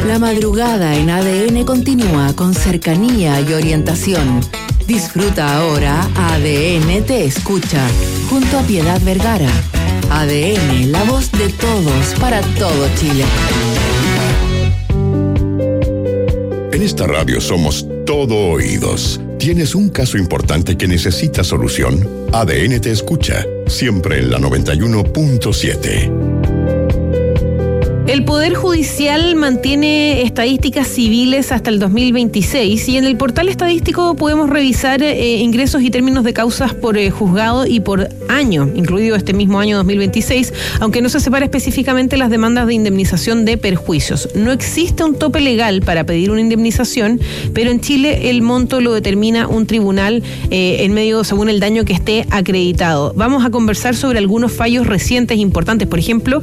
La madrugada en ADN continúa con cercanía y orientación. Disfruta ahora ADN Te Escucha, junto a Piedad Vergara. ADN, la voz de todos, para todo Chile. En esta radio somos todo oídos. ¿Tienes un caso importante que necesita solución? ADN Te Escucha, siempre en la 91.7. El Poder Judicial mantiene estadísticas civiles hasta el 2026 y en el portal estadístico podemos revisar ingresos y términos de causas por juzgado y por año, incluido este mismo año 2026, aunque no se separa específicamente las demandas de indemnización de perjuicios. No existe un tope legal para pedir una indemnización, pero en Chile el monto lo determina un tribunal en medio según el daño que esté acreditado. Vamos a conversar sobre algunos fallos recientes importantes, por ejemplo,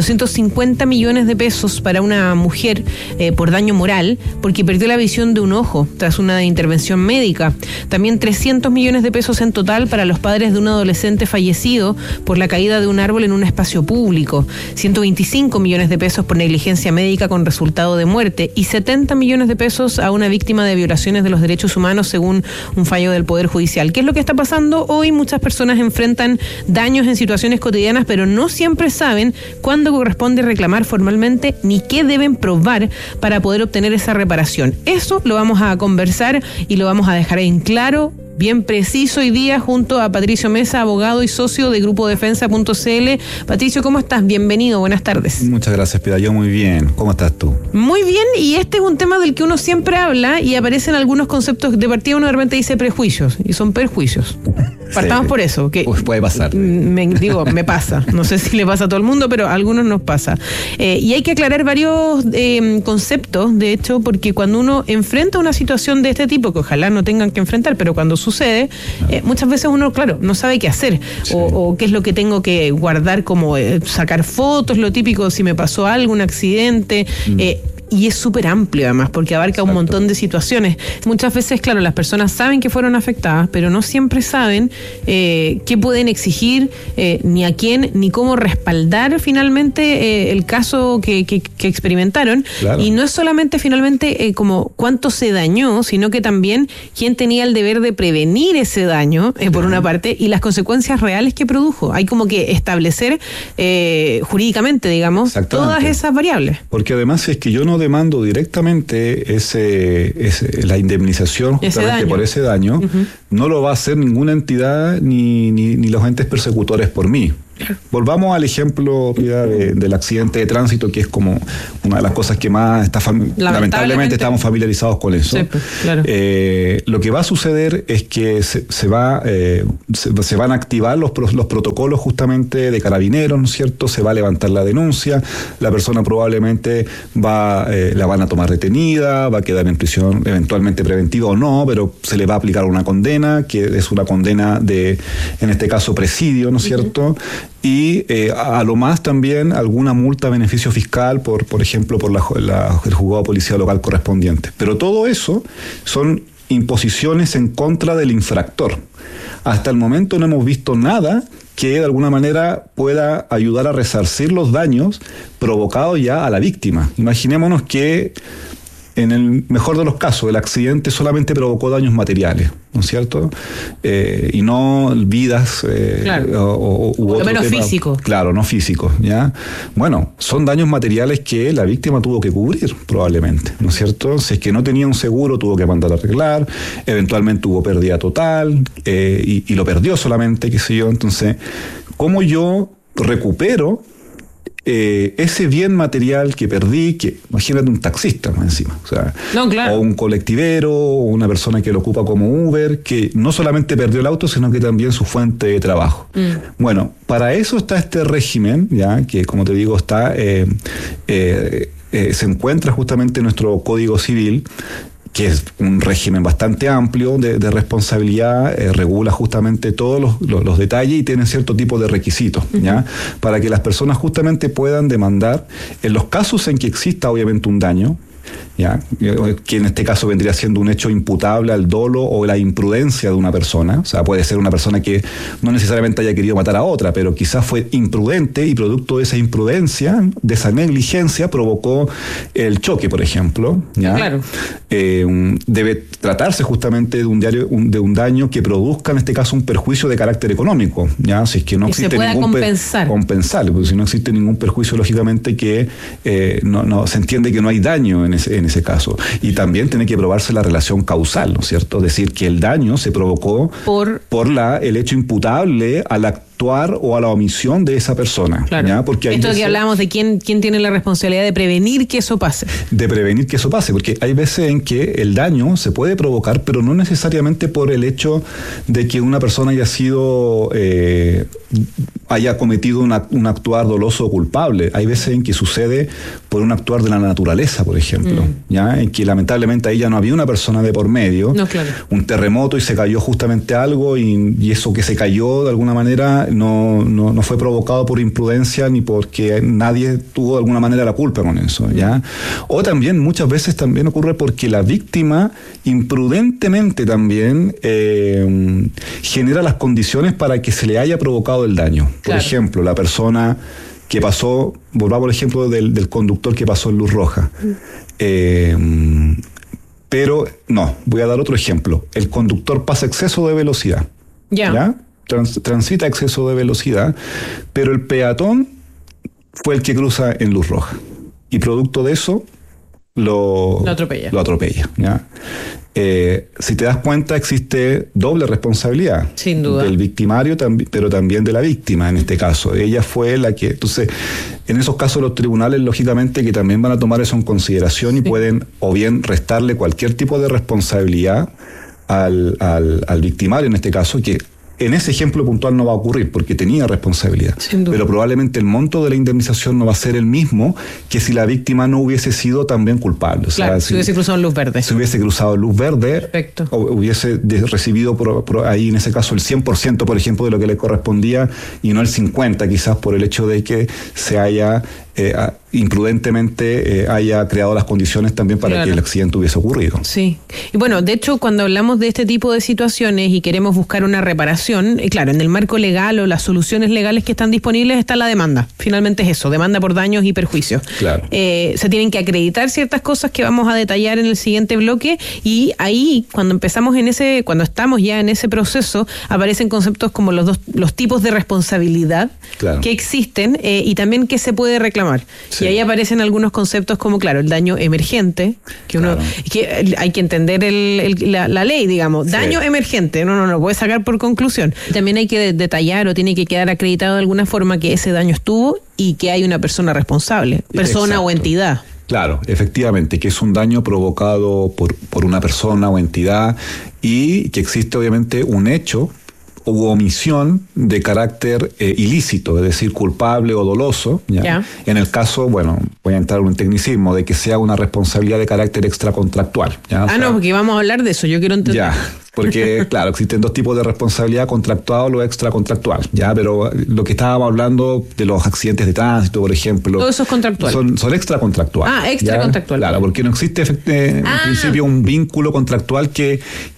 250 millones de pesos para una mujer por daño moral porque perdió la visión de un ojo tras una intervención médica. También 300 millones de pesos en total para los padres de un adolescente fallecido por la caída de un árbol en un espacio público. 125 millones de pesos por negligencia médica con resultado de muerte y 70 millones de pesos a una víctima de violaciones de los derechos humanos según un fallo del Poder Judicial. ¿Qué es lo que está pasando hoy? Muchas personas enfrentan daños en situaciones cotidianas, pero no siempre saben cuándo corresponde reclamar formalmente ni qué deben probar para poder obtener esa reparación. Eso lo vamos a conversar y lo vamos a dejar en claro, bien preciso hoy día, junto a Patricio Mesa, abogado y socio de Grupo Defensa.cl. Patricio, ¿cómo estás? Bienvenido, buenas tardes. Muchas gracias, Piedad. Yo muy bien. ¿Cómo estás tú? Muy bien, y este es un tema del que uno siempre habla y aparecen algunos conceptos. De partida uno de repente dice prejuicios, y son perjuicios. Partamos por eso. Que puede pasar. Me pasa. No sé si le pasa a todo el mundo, pero a algunos nos pasa. Y hay que aclarar varios conceptos, de hecho, porque cuando uno enfrenta una situación de este tipo, que ojalá no tengan que enfrentar, pero cuando sucede, muchas veces uno, claro, no sabe qué hacer, sí, o qué es lo que tengo que guardar, como sacar fotos, lo típico, si me pasó algo, un accidente, y es súper amplio además, porque abarca un montón de situaciones. Muchas veces, claro, las personas saben que fueron afectadas, pero no siempre saben qué pueden exigir, ni a quién, ni cómo respaldar finalmente el caso que experimentaron. Claro. Y no es solamente finalmente como cuánto se dañó, sino que también quién tenía el deber de prevenir ese daño, por una parte, y las consecuencias reales que produjo. Hay como que establecer jurídicamente, digamos, todas esas variables. Porque además es que yo no demando directamente la indemnización justamente por ese daño, no lo va a hacer ninguna entidad ni los entes persecutores por mí. Volvamos al ejemplo del accidente de tránsito, que es como una de las cosas que más lamentablemente estamos familiarizados con eso. Sí, claro. Lo que va a suceder es que se van a activar los protocolos justamente de carabineros, ¿no es cierto? Se va a levantar la denuncia, la persona probablemente la van a tomar retenida, va a quedar en prisión eventualmente preventiva o no, pero se le va a aplicar una condena, que es una condena en este caso, presidio, ¿no es cierto? Y a lo más también alguna multa, beneficio fiscal, por ejemplo, por el juzgado de policía local correspondiente. Pero todo eso son imposiciones en contra del infractor. Hasta el momento no hemos visto nada que de alguna manera pueda ayudar a resarcir los daños provocados ya a la víctima. Imaginémonos que en el mejor de los casos, el accidente solamente provocó daños materiales, ¿no es cierto? Y no vidas, claro. u otro menos tema. Físico. Claro, no físicos, ¿ya? Bueno, son daños materiales que la víctima tuvo que cubrir, probablemente, ¿no es cierto? Si es que no tenía un seguro, tuvo que mandar a arreglar, eventualmente hubo pérdida total, y lo perdió solamente, qué sé yo. Entonces, ¿cómo yo recupero ese bien material que perdí? Que imagínate un taxista más encima, o sea, o un colectivero, o una persona que lo ocupa como Uber, que no solamente perdió el auto, sino que también su fuente de trabajo. Bueno, para eso está este régimen, ya que, como te digo, se encuentra justamente en nuestro Código Civil, que es un régimen bastante amplio de responsabilidad, regula justamente todos los detalles y tiene cierto tipo de requisitos, ¿ya? Para que las personas justamente puedan demandar en los casos en que exista obviamente un daño, ¿ya? Que en este caso vendría siendo un hecho imputable al dolo o la imprudencia de una persona. O sea, puede ser una persona que no necesariamente haya querido matar a otra, pero quizás fue imprudente y producto de esa imprudencia, de esa negligencia, provocó el choque, por ejemplo. ¿ya? Claro. Debe tratarse justamente de un daño que produzca, en este caso, un perjuicio de carácter económico. ¿ya? Si es que no existe se pueda compensar, porque si no existe ningún perjuicio, lógicamente que no se entiende que no hay daño en ese caso. Y también tiene que probarse la relación causal, ¿no es cierto? Es decir, que el daño se provocó por el hecho imputable al actuar o a la omisión de esa persona. Claro. ¿ya? Porque esto que hablábamos de quién tiene la responsabilidad de prevenir que eso pase. De prevenir que eso pase, porque hay veces en que el daño se puede provocar, pero no necesariamente por el hecho de que una persona haya cometido un actuar doloso o culpable. Hay veces en que sucede por un actuar de la naturaleza, por ejemplo, ¿ya? En que lamentablemente ahí ya no había una persona de por medio, claro. Un terremoto y se cayó justamente algo y eso que se cayó de alguna manera no fue provocado por imprudencia ni porque nadie tuvo de alguna manera la culpa con eso, ¿ya? O también muchas veces también ocurre porque la víctima imprudentemente también genera las condiciones para que se le haya provocado el daño. Por ejemplo, la persona que pasó, volvamos al ejemplo del conductor que pasó en luz roja. Pero no, voy a dar otro ejemplo. El conductor pasa exceso de velocidad. ¿Ya? Transita exceso de velocidad, pero el peatón fue el que cruza en luz roja. Y producto de eso lo atropella. ¿Ya? Si te das cuenta, existe doble responsabilidad. Sin duda. Del victimario, pero también de la víctima, en este caso. Ella fue la que... Entonces, en esos casos los tribunales, lógicamente, que también van a tomar eso en consideración y pueden o bien restarle cualquier tipo de responsabilidad al victimario, en este caso, que en ese ejemplo puntual no va a ocurrir porque tenía responsabilidad. Pero probablemente el monto de la indemnización no va a ser el mismo que si la víctima no hubiese sido también culpable. Claro, si hubiese cruzado en luz verde. Si hubiese cruzado en luz verde, perfecto. O hubiese recibido por ahí en ese caso el 100%, por ejemplo, de lo que le correspondía y no el 50%, quizás por el hecho de que se haya imprudentemente haya creado las condiciones también para que el accidente hubiese ocurrido. Sí. Y bueno, de hecho, cuando hablamos de este tipo de situaciones y queremos buscar una reparación, claro, en el marco legal o las soluciones legales que están disponibles está la demanda. Finalmente es eso, demanda por daños y perjuicios. Claro. Se tienen que acreditar ciertas cosas que vamos a detallar en el siguiente bloque y ahí, cuando estamos ya en ese proceso, aparecen conceptos como los tipos de responsabilidad que existen y también qué se puede reclamar. Sí. Y ahí aparecen algunos conceptos como, el daño emergente, que hay que entender la ley, digamos. Daño emergente, no lo puede sacar por conclusión. También hay que detallar o tiene que quedar acreditado de alguna forma que ese daño estuvo y que hay una persona responsable, persona o entidad. Claro, efectivamente, que es un daño provocado por una persona o entidad y que existe obviamente un hecho u omisión de carácter ilícito, es decir, culpable o doloso. ¿ya? En el caso, voy a entrar en un tecnicismo, de que sea una responsabilidad de carácter extracontractual. ¿ya? Porque vamos a hablar de eso, yo quiero entender. Ya. Porque, claro, existen dos tipos de responsabilidad, contractual o extracontractual, ¿ya? Pero lo que estábamos hablando de los accidentes de tránsito, por ejemplo... Todo eso es contractual. Son extracontractuales. Extracontractual. Claro, porque no existe en principio un vínculo contractual que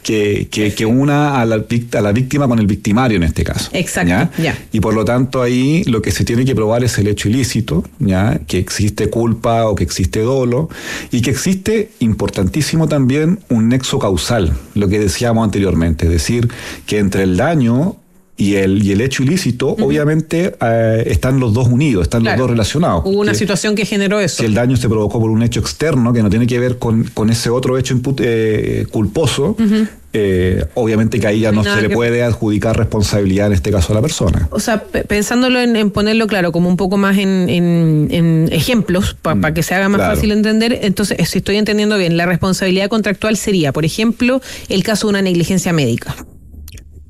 una a la víctima con el victimario en este caso. Exacto. ¿ya? Y por lo tanto ahí lo que se tiene que probar es el hecho ilícito, ¿ya? Que existe culpa o que existe dolo y que existe, importantísimo también, un nexo causal, lo que decíamos anteriormente, es decir, que entre el daño y el hecho ilícito, obviamente están los dos unidos, están los dos relacionados. Hubo una situación que generó eso. Si el daño se provocó por un hecho externo que no tiene que ver con ese otro hecho culposo, obviamente que ahí ya no se le puede adjudicar responsabilidad en este caso a la persona. O sea, pensándolo en ponerlo claro, como un poco más en ejemplos, para que se haga más fácil entender, entonces, si estoy entendiendo bien, la responsabilidad contractual sería, por ejemplo, el caso de una negligencia médica.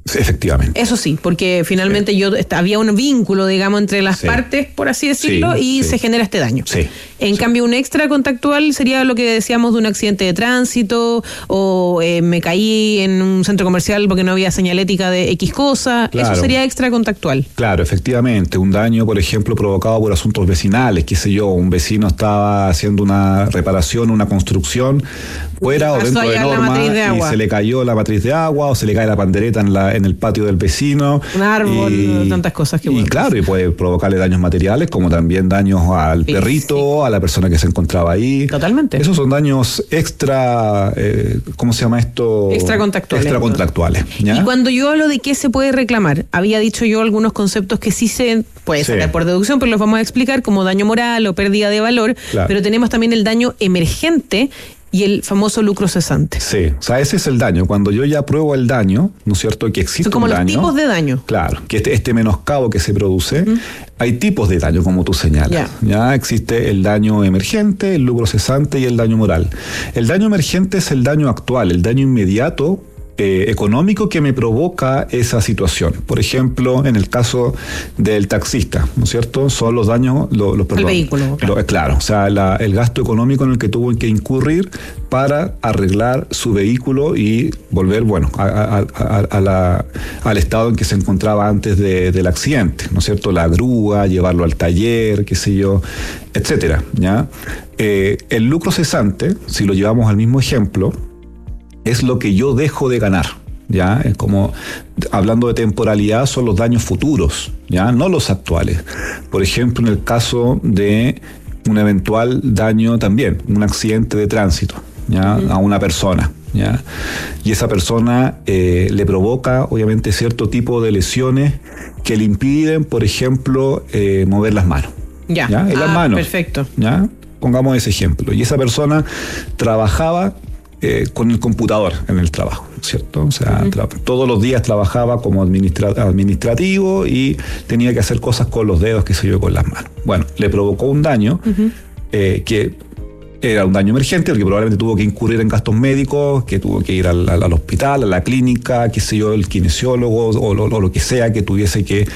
Efectivamente. Eso sí, porque finalmente había un vínculo, digamos, entre las partes, por así decirlo, y se genera este daño. Sí. En cambio, un extra contactual sería lo que decíamos de un accidente de tránsito, o me caí en un centro comercial porque no había señalética de X cosa. Claro. Eso sería extra contactual. Claro, efectivamente. Un daño, por ejemplo, provocado por asuntos vecinales, qué sé yo, un vecino estaba haciendo una reparación, una construcción, fuera o dentro de norma, y se le cayó la matriz de agua, o se le cae la pandereta en el patio del vecino. Un árbol, tantas cosas que y claro, y puede provocarle daños materiales, como también daños al perrito, a la persona que se encontraba ahí. Totalmente. Esos son daños extra, ¿cómo se llama esto? Extracontractuales. ¿Ya? Y cuando yo hablo de qué se puede reclamar, había dicho yo algunos conceptos que sí se puede sacar por deducción, pero los vamos a explicar, como daño moral o pérdida de valor, pero tenemos también el daño emergente y el famoso lucro cesante. Sí, o sea, ese es el daño. Cuando yo ya pruebo el daño, ¿no es cierto? Que existe un daño. Son como los tipos de daño. Claro, que este menoscabo que se produce, hay tipos de daño, como tú señalas. Ya existe el daño emergente, el lucro cesante y el daño moral. El daño emergente es el daño actual, el daño inmediato, económico que me provoca esa situación. Por ejemplo, en el caso del taxista, ¿no es cierto? Son los daños, el vehículo. Claro, o sea, el gasto económico en el que tuvo que incurrir para arreglar su vehículo y volver, al estado en que se encontraba antes del accidente, ¿no es cierto? La grúa, llevarlo al taller, qué sé yo, etcétera, ¿ya? El lucro cesante, si lo llevamos al mismo ejemplo, es lo que yo dejo de ganar, ¿ya? Es como, hablando de temporalidad, son los daños futuros, ¿ya? No los actuales. Por ejemplo, en el caso de un eventual daño también, un accidente de tránsito, ¿ya? A una persona, ¿ya? Y esa persona le provoca, obviamente, cierto tipo de lesiones que le impiden, por ejemplo, mover las manos. ¿Ya? En las manos. Perfecto. ¿Ya? Pongamos ese ejemplo. Y esa persona trabajaba con el computador en el trabajo, ¿cierto? O sea, todos los días trabajaba como administrativo y tenía que hacer cosas con los dedos, qué sé yo, con las manos. Bueno, le provocó un daño que era un daño emergente, el que probablemente tuvo que incurrir en gastos médicos, que tuvo que ir al hospital, a la clínica, qué sé yo, el kinesiólogo o lo que sea que tuviese que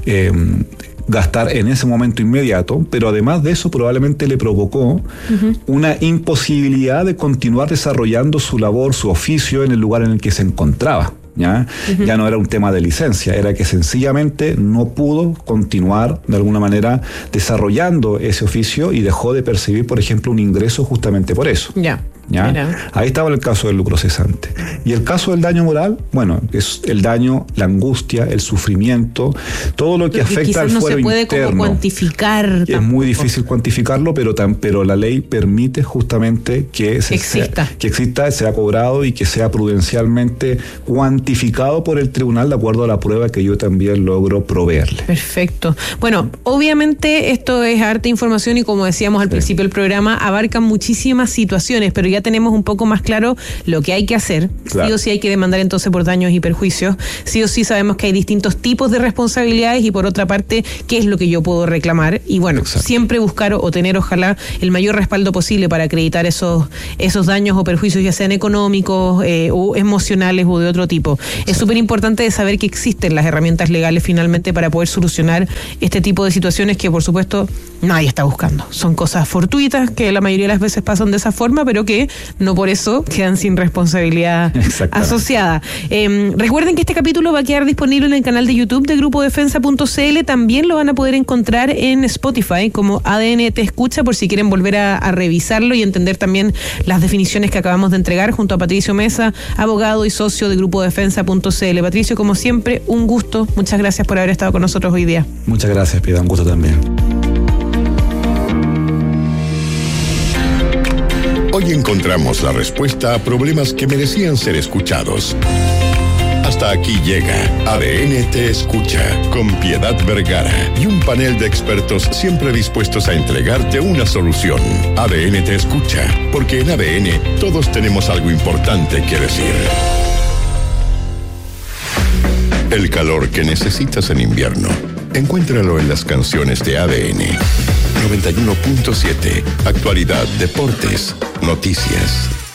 gastar en ese momento inmediato, pero además de eso probablemente le provocó una imposibilidad de continuar desarrollando su labor, su oficio en el lugar en el que se encontraba. ¿Ya? Ya no era un tema de licencia, era que sencillamente no pudo continuar de alguna manera desarrollando ese oficio y dejó de percibir, por ejemplo, un ingreso justamente por eso. ¿Ya? Ahí estaba el caso del lucro cesante. Y el caso del daño moral, bueno, es el daño, la angustia, el sufrimiento, todo lo que afecta al fuero interno. No se puede como cuantificar. Es muy difícil cuantificarlo, pero la ley permite justamente que exista, sea cobrado y que sea prudencialmente cuantificado por el tribunal de acuerdo a la prueba que yo también logro proveerle. Perfecto. Bueno, obviamente esto es harta información y, como decíamos al principio del programa, abarca muchísimas situaciones, pero ya tenemos un poco más claro lo que hay que hacer. Claro. Sí o sí hay que demandar entonces por daños y perjuicios. Sí o sí sabemos que hay distintos tipos de responsabilidades y, por otra parte, qué es lo que yo puedo reclamar. Y bueno, siempre buscar o tener, ojalá, el mayor respaldo posible para acreditar esos daños o perjuicios, ya sean económicos o emocionales o de otro tipo. Es súper importante saber que existen las herramientas legales finalmente para poder solucionar este tipo de situaciones que, por supuesto, nadie está buscando. Son cosas fortuitas que la mayoría de las veces pasan de esa forma, pero que no por eso quedan sin responsabilidad asociada. Recuerden que este capítulo va a quedar disponible en el canal de YouTube de GrupoDefensa.cl. También lo van a poder encontrar en Spotify como ADN Te Escucha, por si quieren volver a revisarlo y entender también las definiciones que acabamos de entregar junto a Patricio Mesa, abogado y socio de GrupoDefensa.cl. Patricio, como siempre, un gusto. Muchas gracias por haber estado con nosotros hoy día. Muchas gracias, Piedad. Un gusto también. Hoy encontramos la respuesta a problemas que merecían ser escuchados. Hasta aquí llega ADN Te Escucha con Piedad Vergara y un panel de expertos siempre dispuestos a entregarte una solución. ADN Te Escucha, porque en ADN todos tenemos algo importante que decir. El calor que necesitas en invierno, encuéntralo en las canciones de ADN 91.7. Actualidad, deportes, noticias.